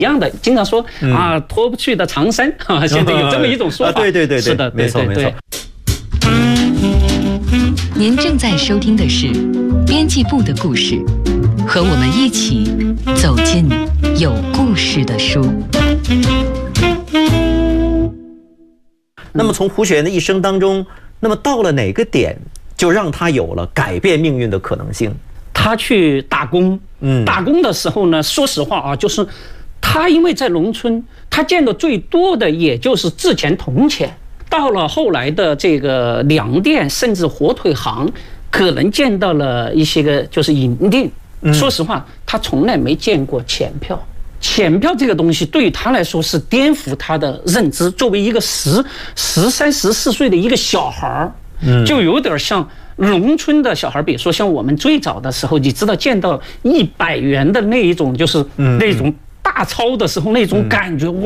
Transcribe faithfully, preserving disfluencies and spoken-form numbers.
一样的，经常说啊，脱不去的长衫啊，现在有这么一种说法。 对对对， 是的， 没错没错。 您正在收听的是编辑部的故事，和我们一起走进有故事的书。 那么从胡雪岩的一生当中，那么到了哪个点，就让他有了改变命运的可能性？ 他去打工，嗯，打工的时候呢，说实话啊，就是他因为在农村，他见的最多的也就是制钱铜钱。到了后来的这个粮店，甚至火腿行，可能见到了一些个就是银锭。说实话，他从来没见过钱票。钱票这个东西对于他来说是颠覆他的认知。作为一个十十三十四岁的一个小孩儿，就有点像农村的小孩，比如说像我们最早的时候，你知道见到一百元的那一种，就是那种大钞的时候那种感觉。